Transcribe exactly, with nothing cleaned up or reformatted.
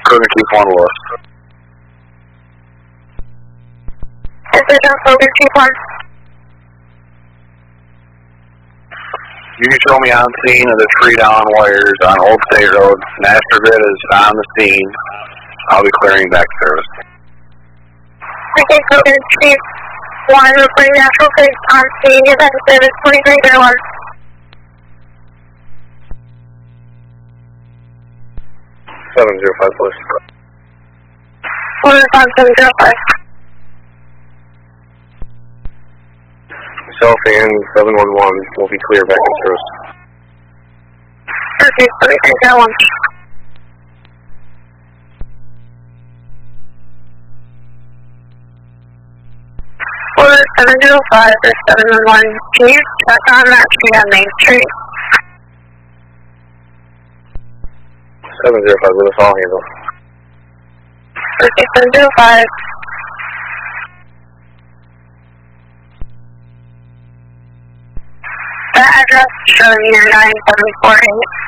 Cougar Chief one Lewis. Precision Cougar Chief one. You can show me on scene of the tree down wires on Old State Road. Master Grid is on the scene. I'll be clearing back service. Okay, Cougar Chief one, reporting National Grid on scene. You're back to service twenty-three zero one. seven zero five, please. one five seven zero five. Self-in seven one one will be clear back in service. Okay, twenty-three zero one. four seven zero five or seven one one, can you check on that tree on Main Street? seven zero five, with us all handle. Okay, seven zero five. That address showing here nine seven four eight.